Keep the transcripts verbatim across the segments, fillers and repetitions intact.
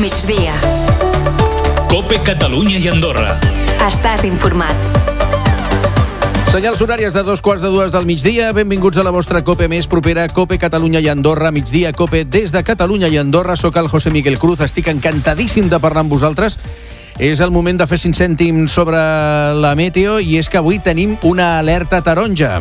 migdia. COPE Catalunya i Andorra. Estàs informat. Senyals horàries de dos quarts de dues del migdia. Benvinguts a la vostra COPE més propera, COPE Catalunya i Andorra. Migdia COPE des de Catalunya i Andorra. Soc el José Miguel Cruz. Estic encantadíssim de parlar amb vosaltres. És el moment de fer cinc cèntims sobre la meteo i és que avui tenim una alerta taronja.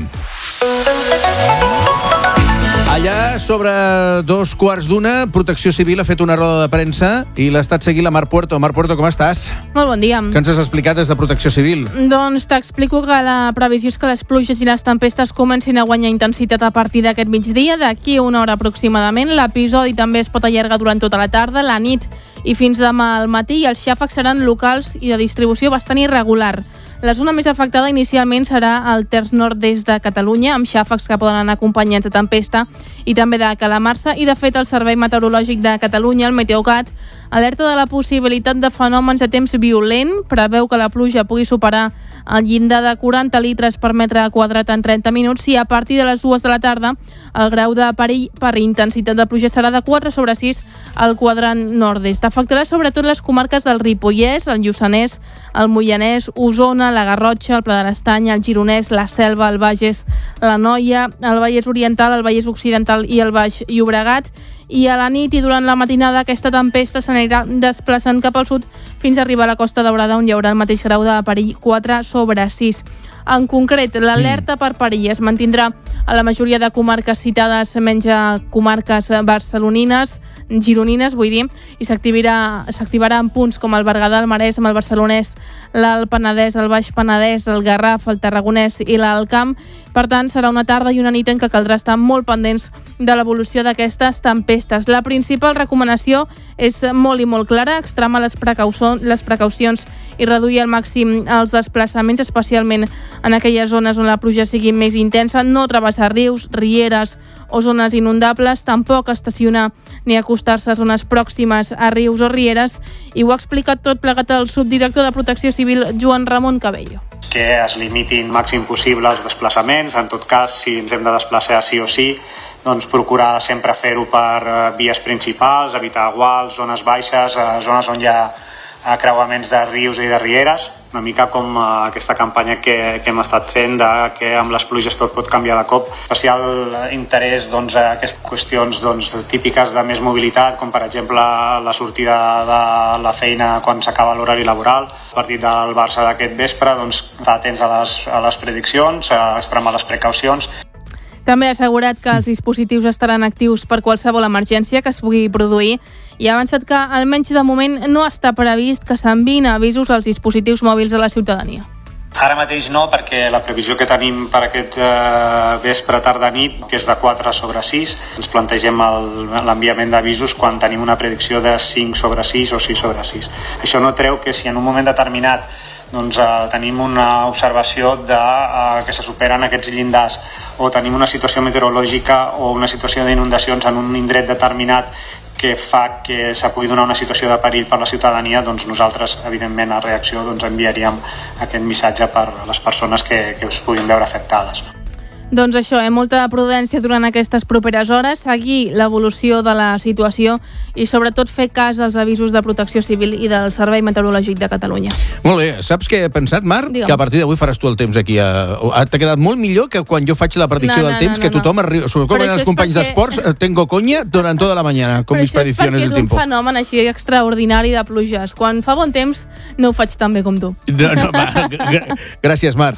Allà, sobre dos quarts d'una, Protecció Civil ha fet una roda de premsa i l'ha estat seguint la Mar Puerto. Mar Puerto, com estàs? Molt bon dia. Què ens has explicat des de Protecció Civil? Doncs t'explico que la previsió és que les pluges i les tempestes comencin a guanyar intensitat a partir d'aquest migdia, d'aquí a una hora aproximadament. L'episodi també es pot allargar durant tota la tarda, la nit i fins demà al matí, i els xàfecs seran locals i de distribució bastant irregular. La zona més afectada inicialment serà el terç nord-est de Catalunya, amb xàfecs que poden anar acompanyats de tempesta i també de calamarsa, i de fet el Servei Meteorològic de Catalunya, el Meteocat, alerta de la possibilitat de fenòmens de temps violent, preveu que la pluja pugui superar el llindar de quaranta litres per metre quadrat en trenta minuts i a partir de les dues de la tarda el grau de perill per intensitat de pluja serà de quatre sobre sis al quadrant nord-est. Afectarà sobretot les comarques del Ripollès, el Lluçanès, el Moianès, Osona, la Garrotxa, el Pla de l'Estany, el Gironès, la Selva, el Bages, la Noia, el Vallès Oriental, el Vallès Occidental i el Baix Llobregat. I a la nit i durant la matinada aquesta tempesta s'anirà desplaçant cap al sud fins a arribar a la Costa Daurada, on hi haurà el mateix grau de perill, quatre sobre sis. En concret, l'alerta per perill es mantindrà a la majoria de comarques citades, menys a comarques barcelonines, gironines, vull dir, i s'activarà s'activarà en punts com el Berguedà, el Maresme, el Barcelonès, l'Alt Penedès, el Baix Penedès, el Garraf, el Tarragonès i l'Alt Camp. Per tant, serà una tarda i una nit en què caldrà estar molt pendents de l'evolució d'aquestes tempestes. La principal recomanació és molt i molt clara: extremar les, precaucions, les precaucions i reduir al màxim els desplaçaments, especialment en aquelles zones on la pluja sigui més intensa, no travessar rius, rieres o zones inundables, tampoc estacionar ni acostar-se a zones pròximes a rius o rieres, i ho ha explicat tot plegat el subdirector de Protecció Civil, Joan Ramon Cabello. Que es limitin màxim possible els desplaçaments. En tot cas, si ens hem de desplaçar sí o sí, doncs procurar sempre fer-ho per vies principals, evitar guals, zones baixes, zones on hi ha creuaments de rius i de rieres, una mica com aquesta campanya que, que hem estat fent, de que amb les pluges tot pot canviar de cop. Especial interès doncs, a aquestes qüestions doncs, típiques de més mobilitat, com per exemple la sortida de la feina quan s'acaba l'horari laboral. El partit del Barça d'aquest vespre, doncs, estar atents a les, a les prediccions, a extremar les precaucions. També ha assegurat que els dispositius estaran actius per qualsevol emergència que es pugui produir i ha avançat que, almenys de moment, no està previst que s'enviïn avisos als dispositius mòbils de la ciutadania. Ara mateix no, perquè la previsió que tenim per aquest eh, vespre tarda-nit, que és de quatre sobre sis, ens plantegem l'enviament d'avisos quan tenim una predicció de cinc sobre sis o sis sobre sis. Això no treu que si en un moment determinat doncs, eh, tenim una observació de, eh, que se superen aquests llindars o tenim una situació meteorològica o una situació d'inundacions en un indret determinat que fa que se pugui donar una situació de perill per la ciutadania, doncs nosaltres, evidentment, a reacció doncs, enviaríem aquest missatge per a les persones que, que es puguin veure afectades. Doncs això, eh? molta prudència durant aquestes properes hores, seguir l'evolució de la situació i sobretot fer cas als avisos de Protecció Civil i del Servei Meteorològic de Catalunya. Molt bé, saps què he pensat, Mar? Digue'm. Que a partir d'avui faràs tu el temps aquí. A... T'ha quedat molt millor que quan jo faig la predicció no, del no, temps, no, que no, tothom no. arriba, sobretot els companys perquè... d'esports, tengo conya durant tota la mañana, con mis predicciones del tiempo. És perquè és un fenomen així extraordinari de pluges. Quan fa bon temps no ho faig tan bé com tu. No, no, va, gràcies, Mar.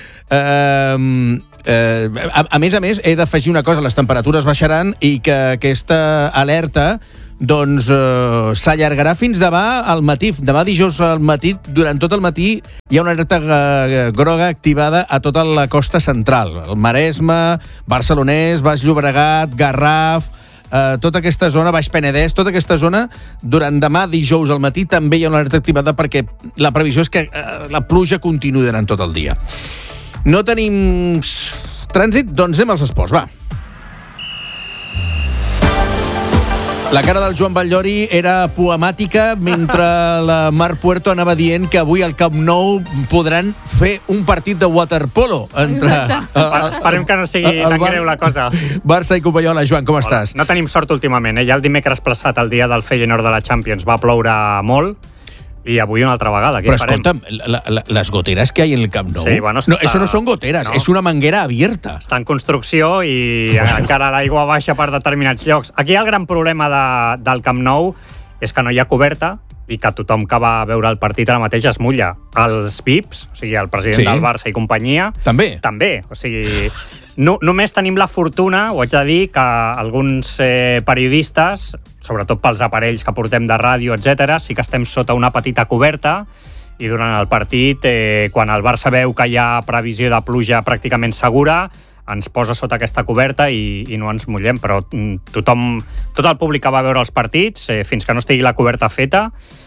Uh, uh, a, a més a més, he d'afegir una cosa: les temperatures baixaran i que aquesta alerta doncs uh, s'allargarà fins demà al matí. Demà dijous al matí, durant tot el matí, hi ha una alerta uh, groga activada a tota la costa central. El Maresme, Barcelonès, Baix Llobregat, Garraf, Uh, tota aquesta zona, Baix Penedès, tota aquesta zona, durant demà dijous al matí també hi ha una alerta activada perquè la previsió és que uh, la pluja continuï durant tot el dia. No tenim trànsit, doncs anem als esports, va. La cara del Joan Batllori era poemàtica mentre la Mar Puerto anava dient que avui al Camp Nou podran fer un partit de waterpolo entre... Uh, Esperem que no sigui tan greu la cosa. Barça i Copayola. Joan, com Hola. estàs? No tenim sort últimament, eh? Ja el dimecres passat, el dia del Feyenoord de la Champions, va ploure molt i avui una altra vegada. Què Però farem? escolta'm, la, la, les goteres que hi ha en el Camp Nou... Sí, bueno, no, està... eso no son goteras, no. és una manguera abierta. Està en construcció i encara l'aigua baixa per determinats llocs. Aquí el gran problema de, del Camp Nou és que no hi ha coberta i que tothom que va veure el partit ara mateix es mulla. Els V I Ps, o sigui, el president Sí. del Barça i companyia... També? També, o sigui... No, només tenim la fortuna, ho haig de dir, que alguns eh, periodistes, sobretot pels aparells que portem de ràdio, etcètera, sí que estem sota una petita coberta i durant el partit, eh, quan el Barça veu que hi ha previsió de pluja pràcticament segura, ens posa sota aquesta coberta i, i no ens mullem, però tothom, tot el públic que va veure els partits, eh, fins que no estigui la coberta feta,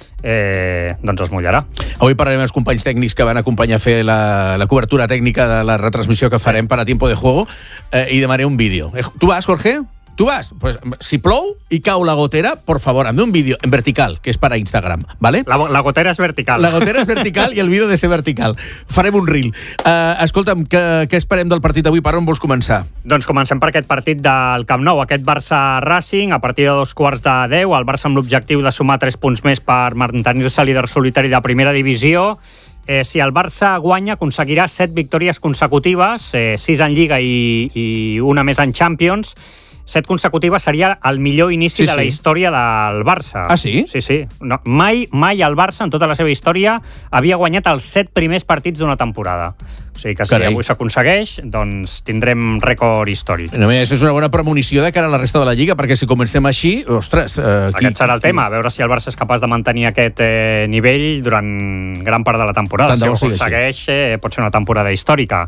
eh, doncs es mullarà. Avui parlarem amb els companys tècnics que van acompanyar a fer la, la cobertura tècnica de la retransmissió que farem per a Tiempo de Juego eh, i demanaré un vídeo. Eh, tu vas, Jorge? Tu vas? Pues, si plou i cau la gotera, por favor, hazme un vídeo en vertical, que és per a Instagram, ¿vale? La, la gotera és vertical. La gotera és vertical i el vídeo de ser vertical. Farem un reel. Uh, escolta'm, què, què esperem del partit d'avui? Per on vols començar? Doncs comencem per aquest partit del Camp Nou, aquest Barça-Racing, a partir de dos quarts de deu, el Barça amb l'objectiu de sumar tres punts més per mantenir-se líder solitari de primera divisió. Eh, si el Barça guanya, aconseguirà set victòries consecutives, eh, sis en Lliga i, i una més en Champions. Set consecutives seria el millor inici Sí, de la sí. història del Barça. Ah, sí? Sí, sí. No, mai, mai el Barça, en tota la seva història, havia guanyat els set primers partits d'una temporada. O sigui que si Carai. avui s'aconsegueix, doncs tindrem rècord històric. A més, és una bona premonició de cara a la resta de la Lliga, perquè si comencem així, ostres... Eh, qui, Aquest serà el tema, a veure si el Barça és capaç de mantenir aquest eh, nivell durant gran part de la temporada. Tant Si de ho bo sigui aconsegueix, eh, pot ser una temporada històrica.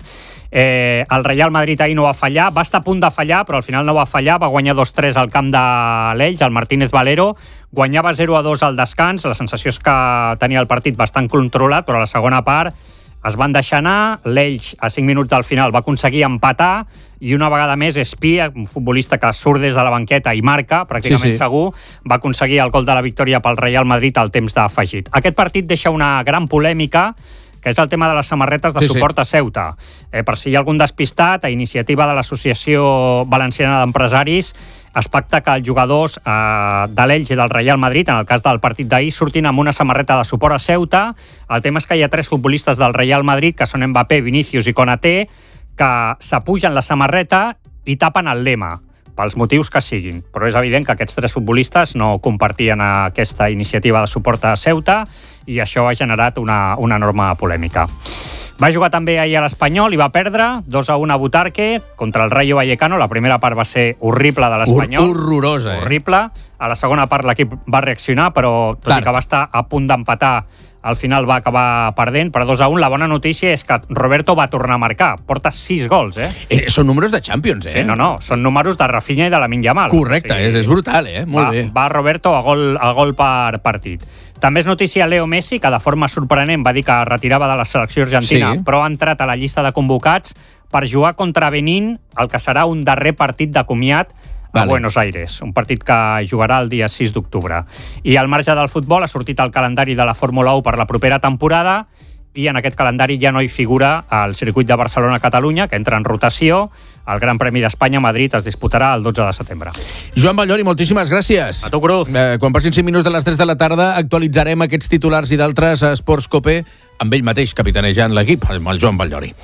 Eh, el Real Madrid ahir no va fallar, va estar a punt de fallar, però al final no va fallar, va guanyar dos tres al camp de l'Elx, el Martínez Valero, guanyava zero a dos al descans, la sensació és que tenia el partit bastant controlat, però a la segona part es van deixar anar, l'Elx a cinc minuts del final va aconseguir empatar i una vegada més Espia, un futbolista que surt des de la banqueta i marca, pràcticament Sí, sí. segur, va aconseguir el gol de la victòria pel Real Madrid al temps d'afegit. Aquest partit deixa una gran polèmica, que és el tema de les samarretes de Sí, sí. suport a Ceuta. Eh, per si hi ha algun despistat, a iniciativa de l'Associació Valenciana d'Empresaris es pacta que els jugadors eh, de l'Elx i del Real Madrid, en el cas del partit d'ahir, surtin amb una samarreta de suport a Ceuta. El tema és que hi ha tres futbolistes del Real Madrid, que són Mbappé, Vinícius i Konaté, que s'apugen la samarreta i tapen el lema, pels motius que siguin. Però és evident que aquests tres futbolistes no compartien aquesta iniciativa de suport a Ceuta i això ha generat una, una enorme polèmica. Va jugar també ahir a l'Espanyol i va perdre dos a un a Butarque contra el Rayo Vallecano. La primera part va ser horrible de l'Espanyol. Hor horrorosa, eh? Horrible. A la segona part l'equip va reaccionar, però tot Tard. i que va estar a punt d'empatar, al final va acabar perdent per dos a un. La bona notícia és que Roberto va tornar a marcar. Porta sis gols, eh? eh són números de Champions, eh? Sí, no, no, són números de Rafinha i de Lamine Yamal. Correcte, és, és brutal, eh? Molt va, bé. Va Roberto a gol, a gol per partit. També és notícia Leo Messi, que de forma sorprenent va dir que retirava de la selecció argentina, Sí. però ha entrat a la llista de convocats per jugar contra Benín, el que serà un darrer partit de comiat a Vale. Buenos Aires, un partit que jugarà el dia sis d'octubre. I al marge del futbol ha sortit el calendari de la Fórmula u per la propera temporada i en aquest calendari ja no hi figura el circuit de Barcelona-Catalunya, que entra en rotació. El Gran Premi d'Espanya a Madrid es disputarà el dotze de setembre. Joan Batllori, moltíssimes gràcies. A tu, Cruz. Eh, quan passin cinc minuts de les tres de la tarda actualitzarem aquests titulars i d'altres a Esports Cope amb ell mateix capitanejant l'equip, amb el Joan Batllori.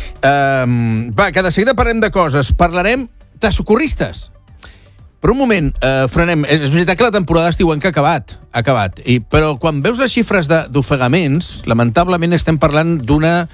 Eh, va, que de seguida parlem de coses. Parlarem de socorristes. Per un moment, eh, frenem. És veritat que la temporada estiuenca ha acabat, ha acabat. I, però quan veus les xifres de- d'ofegaments, lamentablement estem parlant d'una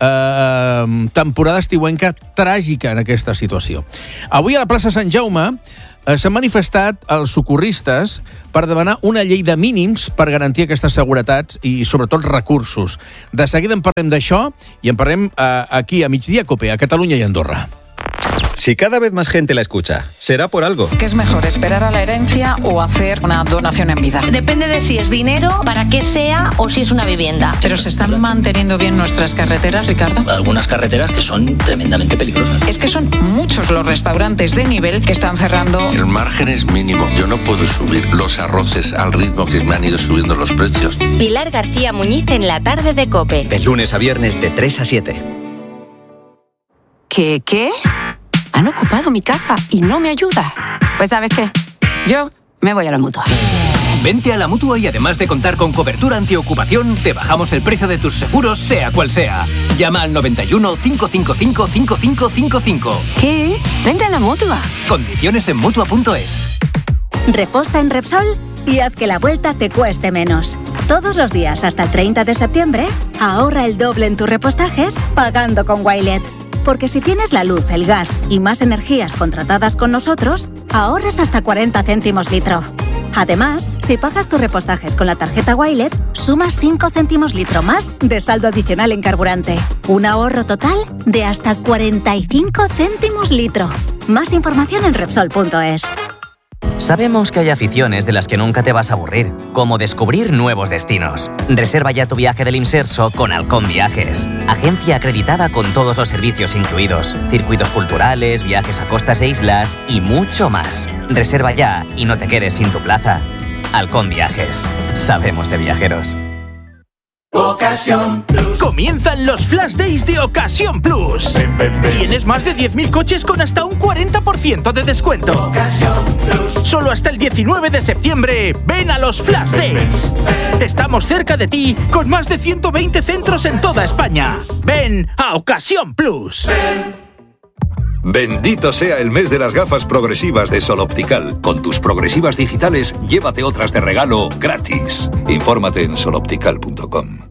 eh, temporada estiuenca tràgica en aquesta situació. Avui a la plaça Sant Jaume eh, s'han manifestat els socorristes per demanar una llei de mínims per garantir aquestes seguretats i, sobretot, recursos. De seguida en parlem d'això i en parlem eh, aquí a Migdia Cope, a Catalunya i Andorra. Si Si cada vez más gente la escucha, será por algo. ¿Qué es mejor, esperar a la herencia o hacer una donación en vida? Depende de si es dinero, para qué sea o si es una vivienda. ¿Pero se están manteniendo bien nuestras carreteras, Ricardo? Algunas carreteras que son tremendamente peligrosas. Es que son muchos los restaurantes de nivel que están cerrando. El margen es mínimo. Yo no puedo subir los arroces al ritmo que me han ido subiendo los precios. Pilar García Muñiz en la tarde de COPE. De lunes a viernes de tres a siete. ¿Qué, qué? Han ocupado mi casa y no me ayuda. Pues ¿sabes qué? Yo me voy a la Mutua. Vente a la Mutua y además de contar con cobertura antiocupación, te bajamos el precio de tus seguros, sea cual sea. Llama al noventa y uno, cinco cinco cinco, cinco cinco cinco cinco. ¿Qué? Vente a la Mutua. Condiciones en Mutua punto es. Reposta en Repsol y haz que la vuelta te cueste menos. Todos los días hasta el treinta de septiembre, ahorra el doble en tus repostajes pagando con Wilet. Porque si tienes la luz, el gas y más energías contratadas con nosotros, ahorras hasta cuarenta céntimos litro. Además, si pagas tus repostajes con la tarjeta Wilet, sumas cinco céntimos litro más de saldo adicional en carburante. Un ahorro total de hasta cuarenta y cinco céntimos litro. Más información en Repsol punto es. Sabemos que hay aficiones de las que nunca te vas a aburrir, como descubrir nuevos destinos. Reserva ya tu viaje del Imserso con Halcón Viajes, agencia acreditada con todos los servicios incluidos, circuitos culturales, viajes a costas e islas y mucho más. Reserva ya y no te quedes sin tu plaza. Halcón Viajes, sabemos de viajeros. Ocasión Plus. Comienzan los Flash Days de Ocasión Plus. Ven, ven, ven. Tienes más de diez mil coches con hasta un cuarenta por ciento de descuento. Ocasión Plus. Solo hasta el diecinueve de septiembre. Ven a los Flash ven, Days. Ven, ven. Estamos cerca de ti con más de ciento veinte centros en toda España. Ven a Ocasión Plus. Ven. Bendito sea el mes de las gafas progresivas de Sol Optical. Con tus progresivas digitales, llévate otras de regalo gratis. Infórmate en sol optical punto com.